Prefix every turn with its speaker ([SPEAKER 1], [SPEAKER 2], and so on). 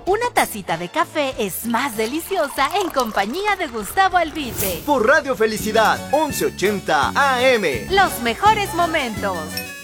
[SPEAKER 1] Una tacita de café es más deliciosa en compañía de Gustavo Albite.
[SPEAKER 2] Por Radio Felicidad, 1180 AM.
[SPEAKER 1] Los mejores momentos.